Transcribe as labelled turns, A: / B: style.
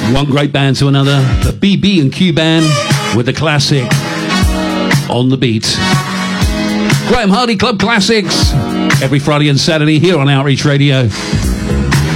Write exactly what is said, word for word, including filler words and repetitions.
A: One great band to another. The B B and Q band with the classic On the Beat. Graham Hardy Club Classics every Friday and Saturday here on Outreach Radio.